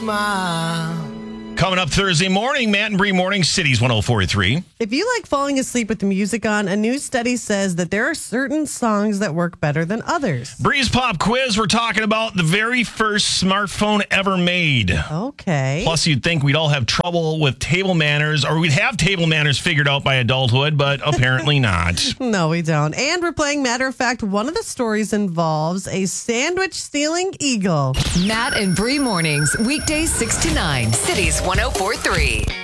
Coming up Thursday morning, Matt and Bree Morning, Cities 104.3. If you like falling asleep with the music on, a new study says that there are certain songs that work better than others. Bree's Pop Quiz, we're talking about the very first smartphone ever made. Okay. Plus, you'd think we'd all have trouble with table manners, or we'd have table manners figured out by adulthood, but apparently not. No, we don't. And we're playing Matter of Fact. One of the stories involves a sandwich-stealing eagle. Matt and Bree Mornings, weekdays 6 to 9, Cities 104.3.